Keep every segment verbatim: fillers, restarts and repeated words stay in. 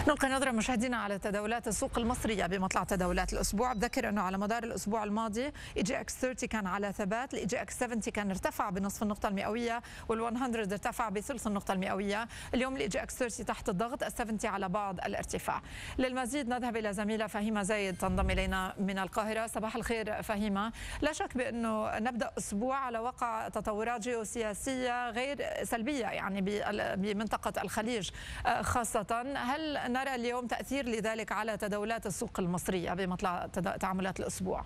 نلقي نظرة مشاهدينا على تداولات السوق المصرية بمطلع تداولات الأسبوع. بذكر أنه على مدار الأسبوع الماضي اي جي اكس ثلاثين كان على ثبات، الاي جي اكس سبعين كان ارتفع بنصف النقطة المئوية، وال100 ارتفع بثلث النقطة المئوية. اليوم الاي جي اكس ثلاثين تحت الضغط، ال70 على بعض الارتفاع. للمزيد نذهب إلى زميلة فهيمة زايد تنضم إلينا من القاهرة. صباح الخير فهيمة. لا شك بأنه نبدأ أسبوع على وقع تطورات جيوسياسية غير سلبية يعني بمنطقة الخليج خاصة. هل نرى اليوم تأثير لذلك على تداولات السوق المصرية بمطلع تعاملات الأسبوع؟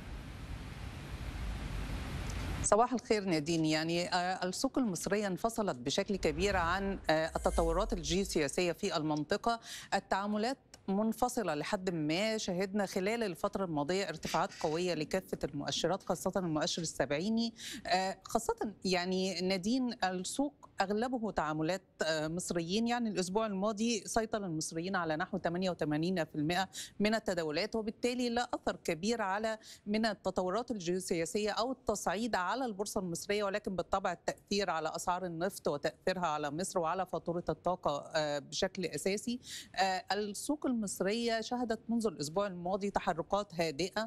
صباح الخير نادين. يعني السوق المصرية انفصلت بشكل كبير عن التطورات الجيوسياسية في المنطقة. التعاملات منفصلة لحد ما. شهدنا خلال الفترة الماضية ارتفاعات قوية لكافة المؤشرات، خاصة المؤشر السبعيني. خاصة يعني نادين السوق أغلبه تعاملات مصريين. يعني الأسبوع الماضي سيطر المصريين على نحو ثمانية وثمانين بالمئة من التداولات، وبالتالي لا أثر كبير على من التطورات الجيوسياسية أو التصعيد على البورصة المصرية، ولكن بالطبع التأثير على أسعار النفط وتأثيرها على مصر وعلى فاتورة الطاقة بشكل أساسي. السوق المصرية شهدت منذ الأسبوع الماضي تحركات هادئة.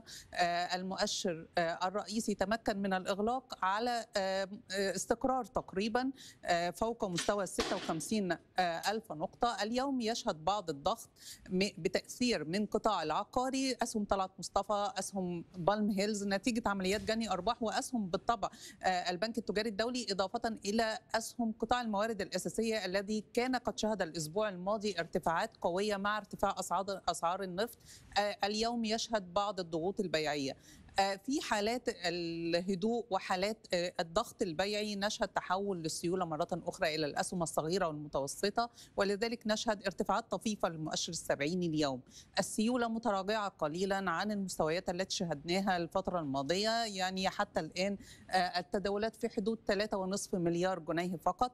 المؤشر الرئيسي تمكن من الإغلاق على استقرار تقريبا فوق مستوى ستة وخمسين ألف نقطة. اليوم يشهد بعض الضغط بتأثير من قطاع العقاري، أسهم طلعت مصطفى، أسهم بالم هيلز نتيجة عمليات جني أرباح، وأسهم بالطبع البنك التجاري الدولي، إضافة إلى أسهم قطاع الموارد الأساسية الذي كان قد شهد الأسبوع الماضي ارتفاعات قوية مع ارتفاع أسعار أسعار النفط. اليوم يشهد بعض الضغوط البيعية. في حالات الهدوء وحالات الضغط البيعي نشهد تحول للسيولة مرة أخرى إلى الأسهم الصغيرة والمتوسطة، ولذلك نشهد ارتفاعات طفيفة للمؤشر السبعيني اليوم. السيولة متراجعة قليلا عن المستويات التي شهدناها الفترة الماضية. يعني حتى الآن التداولات في حدود ثلاثة ونصف مليار جنيه فقط.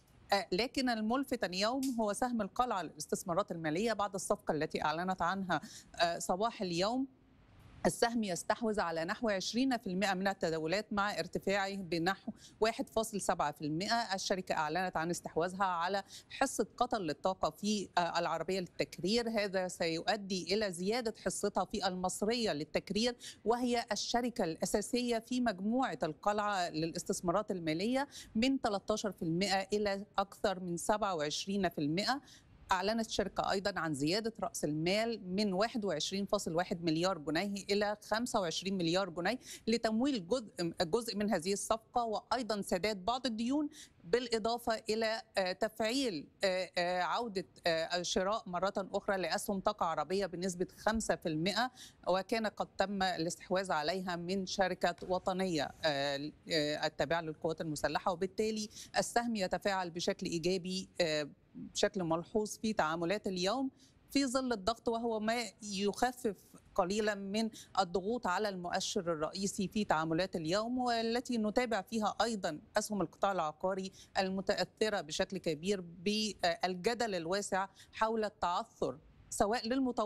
لكن الملفت اليوم هو سهم القلعة للاستثمارات المالية بعد الصفقة التي أعلنت عنها صباح اليوم. السهم يستحوذ على نحو عشرين بالمئة من التداولات مع ارتفاعه بنحو واحد فاصلة سبعة بالمئة. الشركة أعلنت عن استحواذها على حصة قطر للطاقة في العربية للتكرير. هذا سيؤدي إلى زيادة حصتها في المصرية للتكرير، وهي الشركة الأساسية في مجموعة القلعة للاستثمارات المالية، من ثلاثة عشر بالمئة إلى أكثر من سبعة وعشرين بالمئة. أعلنت الشركة أيضا عن زيادة رأس المال من واحد وعشرين فاصلة واحد مليار جنيه إلى خمسة وعشرين مليار جنيه لتمويل جزء جزء من هذه الصفقة، وأيضا سداد بعض الديون، بالإضافة إلى تفعيل عودة شراء مرة أخرى لأسهم طاقة عربية بنسبة خمسة بالمئة، وكان قد تم الاستحواذ عليها من شركة وطنية التابعة للقوات المسلحة. وبالتالي السهم يتفاعل بشكل إيجابي بشكل ملحوظ في تعاملات اليوم في ظل الضغط، وهو ما يخفف قليلا من الضغوط على المؤشر الرئيسي في تعاملات اليوم، والتي نتابع فيها أيضا أسهم القطاع العقاري المتأثرة بشكل كبير بالجدل الواسع حول التعثر سواء للمطورين